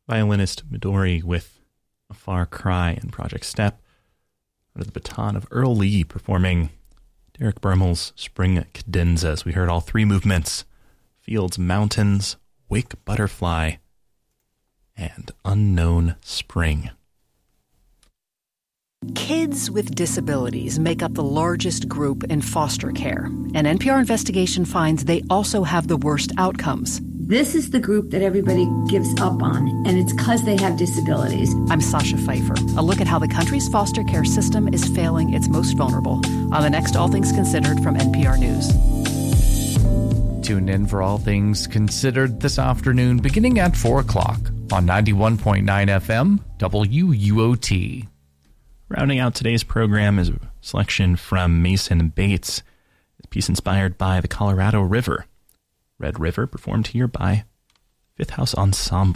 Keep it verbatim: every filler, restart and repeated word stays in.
Violinist Midori with A Far Cry and Project Step. Under the baton of Earl Lee performing Derek Bermel's Spring Cadenzas. We heard all three movements: Fields Mountains, Wake Butterfly, and Unknown Spring. Kids with disabilities make up the largest group in foster care. An N P R investigation finds they also have the worst outcomes. This is the group that everybody gives up on, and it's because they have disabilities. I'm Sasha Pfeiffer. A look at how the country's foster care system is failing its most vulnerable on the next All Things Considered from N P R News. Tune in for All Things Considered this afternoon, beginning at four o'clock on ninety-one point nine F M, W U O T. Rounding out today's program is a selection from Mason Bates, a piece inspired by the Colorado River. Red River, performed here by Fifth House Ensemble.